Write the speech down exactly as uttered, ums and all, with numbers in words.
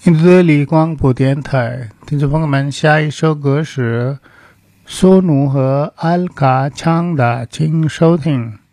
印度德里广播电台，听众朋友们，下一首歌是索努和阿尔卡唱的，请收听。